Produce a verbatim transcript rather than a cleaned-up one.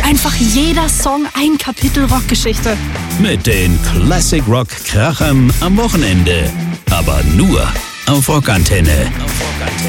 einfach jeder Song ein Kapitel Rockgeschichte. Mit den Classic Rock Krachern am Wochenende. Aber nur auf Rockantenne.